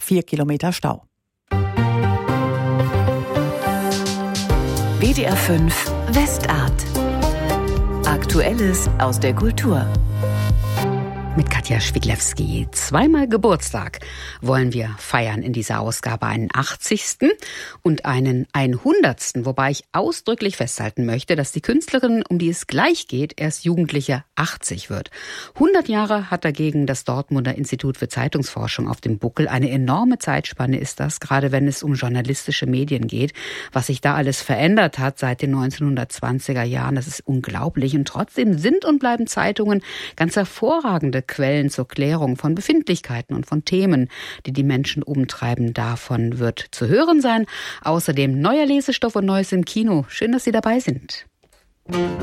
4 Kilometer Stau. WDR 5 Westart. Aktuelles aus der Kultur. Mit Katja Schwiglewski. Zweimal Geburtstag wollen wir feiern in dieser Ausgabe. Einen 80. und einen 100. Wobei ich ausdrücklich festhalten möchte, dass die Künstlerin, um die es gleich geht, erst Jugendliche 80 wird. 100 Jahre hat dagegen das Dortmunder Institut für Zeitungsforschung auf dem Buckel. Eine enorme Zeitspanne ist das, gerade wenn es um journalistische Medien geht. Was sich da alles verändert hat seit den 1920er Jahren, das ist unglaublich. Und trotzdem sind und bleiben Zeitungen ganz hervorragende Quellen zur Klärung von Befindlichkeiten und von Themen, die die Menschen umtreiben. Davon wird zu hören sein. Außerdem neuer Lesestoff und Neues im Kino. Schön, dass Sie dabei sind.